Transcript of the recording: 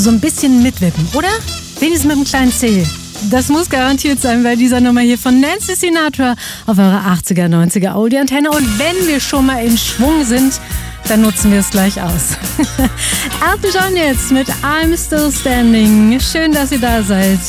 So ein bisschen mitwippen, oder? Wenigstens mit einem kleinen C. Das muss garantiert sein bei dieser Nummer hier von Nancy Sinatra auf eurer 80er, 90er Audi-Antenne. Und wenn wir schon mal in Schwung sind, dann nutzen wir es gleich aus. Elton John jetzt mit I'm Still Standing. Schön, dass ihr da seid.